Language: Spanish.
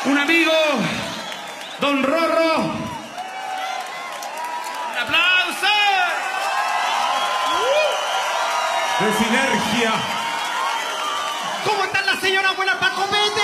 Un amigo, Don Rorro. ¡Un aplauso! De Sinergia. ¿Cómo están las señoras buenas para copete?